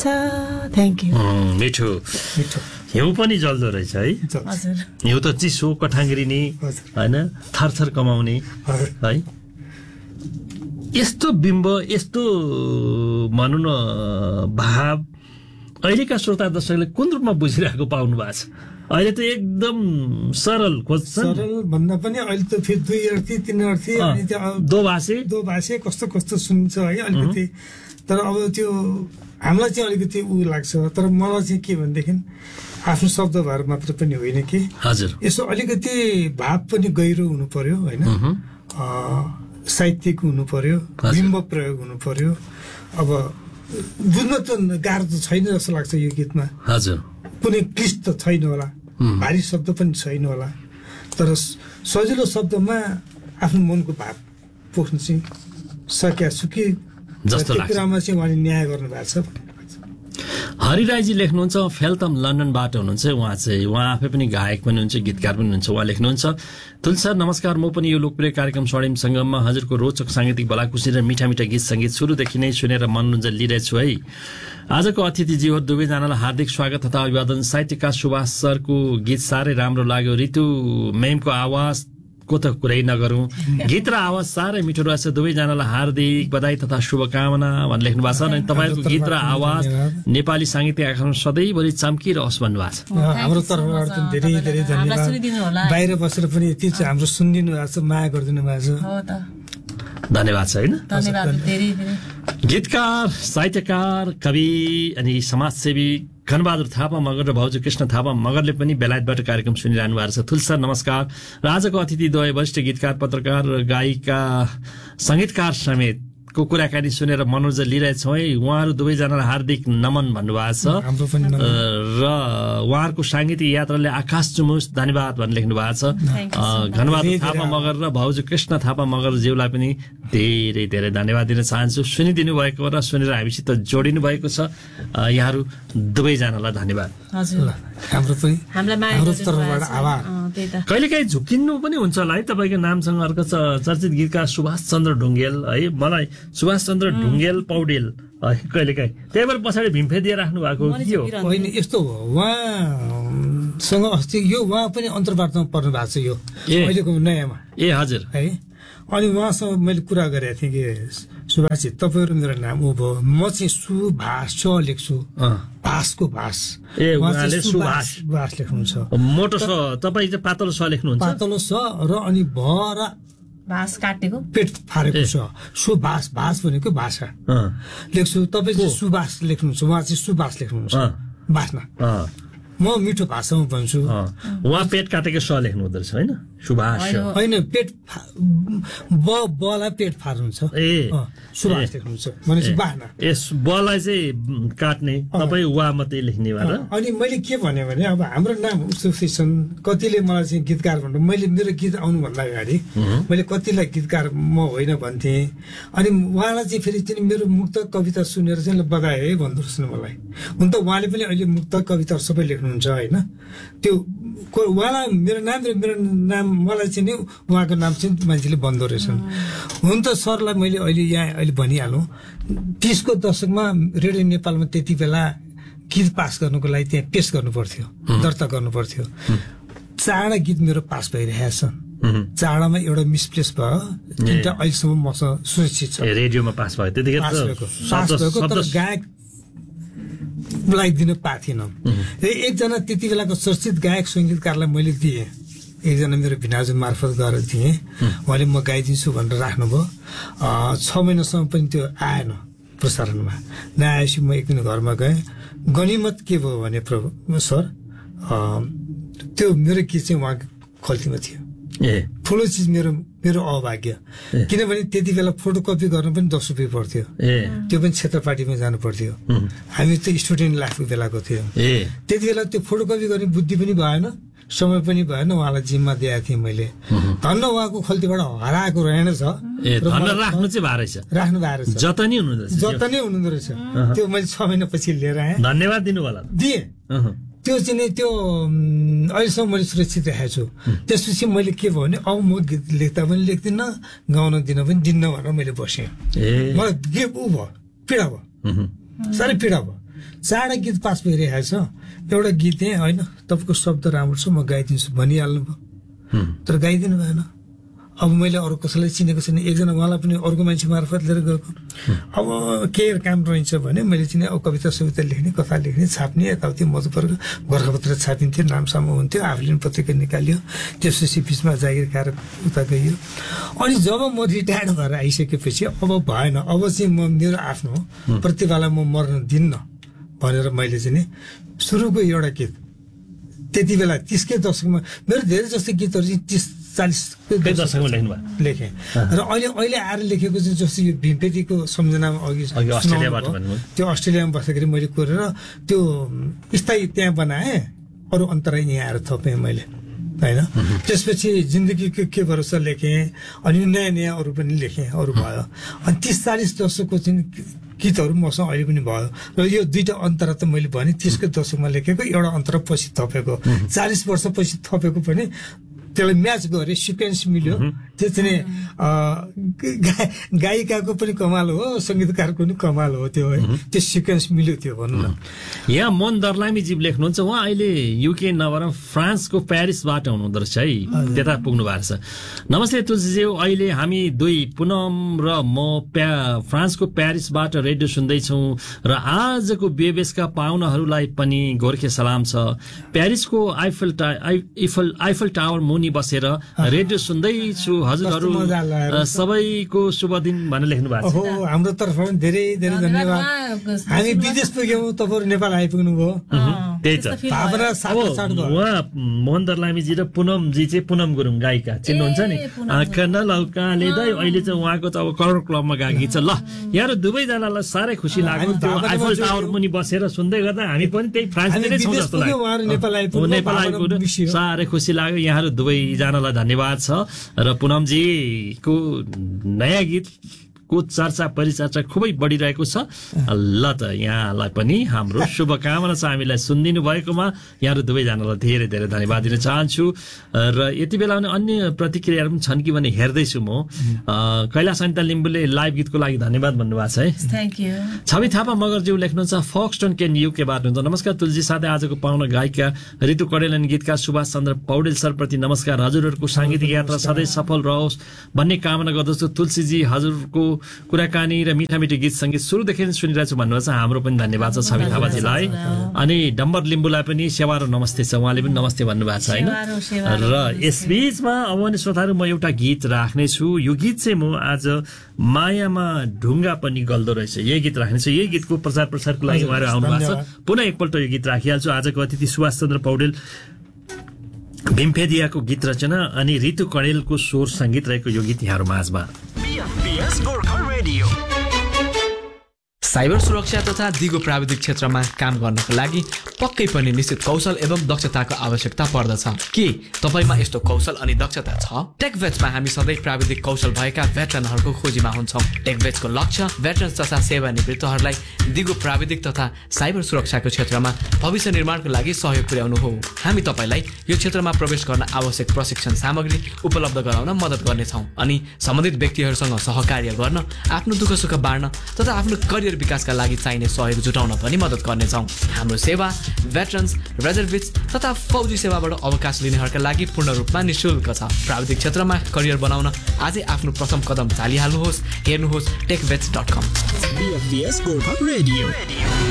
Thank you. मिठो हिउँ पनि जल्दो रहेछ है। हजुर हिउँ त चिसो कठाङ्ग्रिने होइन, थरथर कमाउने है। यस्तो बिम्ब, यस्तो भनौँ न भाव अहिलेका श्रोता दर्शकले कुन रूपमा बुझिरहेको पाउनु भएको छ? अहिले त एकदम सरल खोज्छन्। सरल भन्दा पनि अहिले त फेरि 2 अर्थी 3 अर्थी अनि त्यो दोभाषे कस्तो कस्तो सुन्छ है अलिकति। तर अब त्यो हामीलाई चाहिँ अलिकति लाग्छ। तर मलाई चाहिँ के भनेदेखि आफ्नो शब्दभार मात्र पनि होइन कि हजुर, यसो अलिकति भाव पनि गहिरो हुनु पर्यो होइन, साहित्यिक हुनु पर्यो, बिम्ब प्रयोग हुनु पर्यो। अब बुझ्न त गाह्रो त छैन जस्तो लाग्छ यो गीतमा। हजुर, कुनै क्लिष्ट छैन होला, भारी शब्द पनि छैन होला, तर सजिलो शब्दमा आफ्नो मनको भाव पोख्न चाहिँ सकिया छु कि जस्तो लाग्छ। कुरामा चाहिँ उहाँले न्याय गर्नुभएको छ। हरिराईजी लेख्नुहुन्छ, फेल्तम लन्डनबाट हुनुहुन्छ उहाँ आफै पनि गायक पनि हुनुहुन्छ, गीतकार पनि हुनुहुन्छ। उहाँ लेख्नुहुन्छ, तुल सर नमस्कार, म पनि यो लोकप्रिय कार्यक्रम स्वर्णिम सङ्गममा हजुरको रोचक साङ्गीतिक भलाकुसी र मिठा मिठा गीत सङ्गीत सुरुदेखि नै सुनेर मनोरञ्जन लिइरहेछु है। आजको अतिथि हो दुवैजनालाई हार्दिक स्वागत तथा अभिवादन। साहित्यकार सुभाष सरको गीत साह्रै राम्रो लाग्यो। ऋतु मेमको आवाज को त कुरै नगरौँ, गीत र आवाज साह्रै मिठो रहेछ। दुवैजनालाई हार्दिक बधाई तथा शुभकामना भनेर लेख्नु भएको छ। अनि तपाईँको गीत र आवाज नेपाली साङ्गीतिक आकाशमा सधैँभरि चम्किरहोस् भन्नुभएको छ। हाम्रो तर्फबाट धेरै धेरै धन्यवाद। बाहिर बसेर पनि यति चाहिँ हाम्रो सुनिदिनु भएको छ, माया गरिदिनु भएको छ। धन्यवाद छ होइन। गीतकार, साहित्यकार, कवि अनि समाजसेवी घनबहादुर थापा मगर र भाउजू कृष्ण थापा मगरले पनि बेलायतबाट कार्यक्रम सुनिरहनु भएको छ। तुलसी सर नमस्कार। र आजको अतिथि द्वय वरिष्ठ गीतकार, पत्रकार र गायिका, सङ्गीतकार समेत को कुराकानी सुनेर मनोरञ्जन लिइरहेछौँ है। उहाँहरू दुवैजनालाई हार्दिक नमन भन्नुभएको छ र उहाँहरूको साङ्गीतिक यात्राले आकाश चुमोस् धन्यवाद भनेर लेख्नु भएको छ। घनबहादुर थापा मगर र भाउजू कृष्ण थापा मगरज्यूलाई पनि धेरै धेरै धन्यवाद दिन चाहन्छु। सुनिदिनु भएको र सुनेर हामीसित जोडिनु भएको छ। यहाँहरू दुवैजनालाई धन्यवाद। कहिलेकाहीँ झुकिनु पनि हुन्छ होला है तपाईँको नामसँग अर्को चर्चित गीतकार सुभाष चन्द्र ढुङ्गेल है। मलाई सुभाष चन्द्र ढुङ्गेल पौडेल है कहिलेकाहीँ त्यही भएर पछाडि भिम्फे दिएर राख्नु भएको के हो? होइन, यस्तो हो, उहाँसँग अस्ति यो उहाँ पनि अन्तर्वार्तामा पर्नु भएको छ यो अहिलेको नयाँमा। ए हजुर है। अनि उहाँसँग मैले कुरा गरेको थिएँ कि सुभाषजी तपाईँहरू मेरो नाम ऊ भयो, म चाहिँ सुभाष लेख्छु, भाषको भाष। ए उहाँले सुभाष लेख्नुहुन्छ, मोटो स, तपाईँ चाहिँ पातलो स लेख्नुहुन्छ, पातलो स र अनि भ र भाष काटेको पेट फारेको छ। सुभाष, भाष भनेको भाषा लेख्छु। तपाईँ चाहिँ सुभाष लेख्नुहुन्छ, उहाँ चाहिँ सुभाष लेख्नुहुन्छ, भाषमा। म मिठो भाषामा भन्छु। उहाँ पेट काटेको स लेख्नु हुँदो रहेछ होइन? सुभाष होइन, पेट बलाई पेट फार्नुहुन्छ, सुभाष लेख्नुहुन्छ भनेपछि बाहना। यस बलाई चाहिँ काट्ने, तपाईँ वा मात्रै लेख्ने भएर। अनि मैले के भने अब हाम्रो नाम उस्तै छन्। कतिले मलाई चाहिँ गीतकार भन्नु, मैले मेरो गीत आउनुभन्दा अगाडि मैले कतिलाई गीतकार म होइन भन्थेँ। अनि उहाँलाई चाहिँ फेरि चाहिँ मेरो मुक्त कविता सुनेर चाहिँ बधाई है भन्दो रहेछ मलाई। हुन त उहाँले पनि अहिले मुक्त कविता सबै लेख्नुहुन्छ होइन। त्यो उहाँलाई मेरो नाम मलाई चाहिँ नि उहाँको नाम चाहिँ मान्छेले भन्दो रहेछन्। हुन त सरलाई मैले अहिले भनिहालौँ, 30 को दशकमा रेडियो नेपालमा त्यति बेला गीत पास गर्नुको लागि त्यहाँ पेश गर्नु पर्थ्यो, दर्ता गर्नु पर्थ्यो। चारवटा गीत मेरो पास भइरहेछ। चारवटामा एउटा मिसप्लेस भयो, तिनवटा अहिलेसम्म मसँग सुरक्षित छ। रेडियोमा पास भयो त्यतिखेर पास भएको, तर गायक दिन पाएको थिएन। एकजना त्यति बेलाको चर्चित गायक सङ्गीतकारलाई मैले दिएँ, एकजना मेरो भिनाजु मार्फत गरेर दिएँ। उहाँले म गाइदिन्छु भनेर राख्नुभयो। 6 महिनासम्म पनि त्यो आएन प्रसारणमा। नआएपछि म एक दिन घरमा गएँ। गनिमत के भयो भने प्रभु सर, त्यो मेरो गीत चाहिँ उहाँको खल्तीमा थियो। ठुलो चिज मेरो अभाग्य, किनभने त्यति बेला फोटोकपी गर्न पनि 10 रुपियाँ पर्थ्यो। त्यो पनि क्षेत्रपाटीमा जानु पर्थ्यो। हामी त स्टुडेन्ट लाइफको बेलाको थियो। त्यति बेला त्यो फोटोकपी गर्ने बुद्धि पनि भएन, समय पनि भएन। उहाँलाई जिम्मा दिएको थिएँ मैले। धन्न उहाँको खल्तीबाट हराएको रहेनछ, राख्नु चाहिँ राख्नु भएको रहेछ, जतनी हुनुहुँदो रहेछ। त्यो मैले 6 महिनापछि लिएर आएँ। धन्यवाद दिनु होला दिएँ। त्यो चाहिँ नि त्यो अहिलेसम्म मैले सुरक्षित राखेको छु। त्यसपछि मैले के भयो भने अब म गीत लेख्दा पनि लेख्दिनँ, गाउन दिन पनि दिन्न भनेर मैले बसेँ। मलाई के ऊ भयो, पीडा भयो, साह्रै पीडा भयो। 4 गीत पास भइरहेको छ एउटा गीत होइन तपाईँको शब्द राम्रो छ म गाइदिन्छु भनिहाल्नु भयो तर गाइदिनु भएन अब मैले अरू कसैलाई चिनेको छैन एकजना उहाँलाई पनि अर्को मान्छे मार्फत लिएर गएको अब के काम रहन्छ भने मैले चिने अब कविता सविता लेख्ने कथा लेख्ने छाप्ने यताउति मधुपर्क गोर्खापत्र छापिन्थ्यो नामसाम हुन्थ्यो आफूले पत्रिका निकाल्यो त्यसपछि बिचमा जागिर खाएर उता गइयो अनि जब म रिटायर्ड भएर आइसकेपछि अब भएन अब चाहिँ म मेरो आफ्नो प्रतिभालाई म मर्न दिन्न भनेर मैले चाहिँ नि सुरुको एउटा गीत त्यति बेला 30कै दशकमा मेरो धेरै जस्तो गीतहरू चाहिँ 30-40 दशकमा लेखेँ र अहिले आएर लेखेको चाहिँ जस्तो यो भीमपेटीको सम्झनामा अघि त्यो अस्ट्रेलियामा बस्दाखेरि मैले कोरेर त्यो स्थायी त्यहाँ बनाएँ अरू अन्तरा यहाँ आएर थपेँ मैले होइन त्यसपछि जिन्दगीको के भरोसा लेखेँ अनि नयाँ अरू पनि लेखेँ अरू भयो अनि 30-40 दशकको चाहिँ गीतहरू मसँग अहिले पनि भयो र यो दुईटा अन्तरा त मैले भने 30कै दशकमा लेखेको एउटा अन्तरा पछि थपेको 40 वर्षपछि थपेको पनि त्यसलाई म्याच गरे सिक्वेन्स मिल्यो त्यो चाहिँ गायिकाको पनि कमाल हो सङ्गीतकारको पनि कमाल हो त्यो है त्यो सिक्वेन्स मिल्यो त्यो भन्नु न यहाँ मन दर्लामीजी लेख्नुहुन्छ उहाँ अहिले युके नभएर फ्रान्सको प्यारिसबाट हुनुहुँदो रहेछ है त्यता पुग्नु भएको छ नमस्ते तुलसीज्यू अहिले हामी दुई पुनम र म फ्रान्सको प्यारिसबाट रेडियो सुन्दैछौँ र आजको बेबेसका पाहुनाहरूलाई पनि गोर्खे सलाम छ प्यारिसको आइफल टावर मुनि बसेर रेडियो सुन्दैछु हजुरहरू सबैको शुभ दिन भनेर लेख्नु भएको छ हो हाम्रो तर्फबाट धेरै धेरै धन्यवाद हामी विदेश पुग्यौँ तपाईहरु नेपाल आइपुग्नु भयो त्यही त उहाँ मोहन दर्लामीजी र पुनमजी चाहिँ पुनम गुरुङ गायिका चिन्नुहुन्छ नि आँखा नलौकाले दाइ अहिले चाहिँ उहाँको त अब करोड क्लबमा गएको गीत छ ल यहाँहरू दुवैजनालाई साह्रै खुसी लाग्यो त्यो आइफल टावर मुनि बसेर सुन्दै गर्दा हामी पनि त्यही फ्रान्सतिरै छौँ जस्तो लाग्यो नेपाल आइपुग्नु साह्रै खुसी लाग्यो यहाँहरू दुवैजनालाई धन्यवाद छ र पुनमजीको नयाँ गीतको चर्चा परिचर्चा खुबै बढिरहेको छ ल त यहाँलाई पनि हाम्रो शुभकामना छ हामीलाई सुनिदिनु भएकोमा यहाँहरू दुवैजनालाई धेरै धेरै धन्यवाद दिन चाहन्छु र यति बेला अन्य प्रतिक्रियाहरू पनि छन् कि भने हेर्दैछु म कैलाश अनिता लिम्बुले लाइभ गीतको लागि धन्यवाद भन्नुभएको छ है थ्याङ्क यू छवि थापा मगरज्यू लेख्नुहुन्छ फक्सटन केन युकेबाट हुन्छ नमस्कार तुलसी साथै आजको पाहुना गायिका ऋतु कडेल अनि गीतकार सुभाष चन्द्र पौडेल सरप्रति नमस्कार हजुरहरूको साङ्गीतिक यात्रा सधैँ सफल रहोस् भन्ने कामना गर्दछु तुलसीजी हजुरको कुराकानी र मिठा मिठी गीत सङ्गीत सुरुदेखि सुनिरहेको छु भन्नुभएको छ हाम्रो पनि धन्यवाद छ छवि थापाजीलाई अनि डम्बर लिम्बुलाई पनि सेवा र नमस्ते छ उहाँले पनि नमस्ते भन्नुभएको छ होइन र यसबीचमा अब अनि श्रोताहरू म एउटा गीत राख्नेछु यो गीत चाहिँ म आज मायामा ढुङ्गा पनि गल्दो रहेछ यही गीत राख्नेछु यही गीतको प्रचारको लागि उहाँहरू आउनु भएको छ पुनः एकपल्ट यो गीत राखिहाल्छु आजको अतिथि सुभाष चन्द्र पौडेल भीमफेदियाको गीत रचना अनि ऋतु कडेलको स्वर सङ्गीत रहेको यो गीत यहाँहरू माझमा साइबर सुरक्षा तथा दिगो प्राविधिक क्षेत्रमा काम गर्नको लागि पक्कै पनि निश्चित कौशल एवं दक्षताको आवश्यकता पर्दछ के तपाईमा यस्तो कौशल अनि दक्षता छ टेकभेट्समा हामी सधैँ प्राविधिक कौशल भएका भेटरनहरूको खोजीमा हुन्छौँ टेकभेट्सको लक्ष्य भेटरन्स तथा सेवानिवृत्तहरूलाई दिगो प्राविधिक तथा साइबर सुरक्षाको क्षेत्रमा भविष्य निर्माणको लागि सहयोग पुर्याउनु हो हामी तपाईलाई यो क्षेत्रमा प्रवेश गर्न आवश्यक प्रशिक्षण सामग्री उपलब्ध गराउन मद्दत गर्नेछौँ अनि सम्बन्धित व्यक्तिहरूसँग सहकार्य गर्न आफ्नो दुःख सुख बाँड्न तथा आफ्नो करियर विकासका लागि चाहिने सहयोग जुटाउन पनि मद्दत गर्नेछौँ हाम्रो सेवा भेटरन्स रिजर्भिस्ट तथा फौजी सेवाबाट अवकाश लिनेहरूका लागि पूर्ण रूपमा निःशुल्क छ प्राविधिक क्षेत्रमा करियर बनाउन आजै आफ्नो प्रथम कदम चालिहाल्नुहोस् हेर्नुहोस् techvets.com